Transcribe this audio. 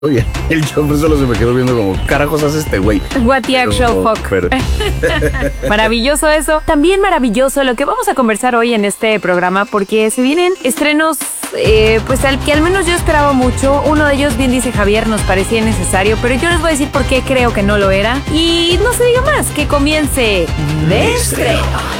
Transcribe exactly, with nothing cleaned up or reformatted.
Oye, el chombo solo se me quedó viendo como, carajos hace este güey. What the actual fuck. Pero... Maravilloso eso. También maravilloso lo que vamos a conversar hoy en este programa, porque se vienen estrenos, eh, pues al que al menos yo esperaba mucho. Uno de ellos, bien dice Javier, nos parecía necesario, pero yo les voy a decir por qué creo que no lo era. Y no se diga más, que comience de estreno.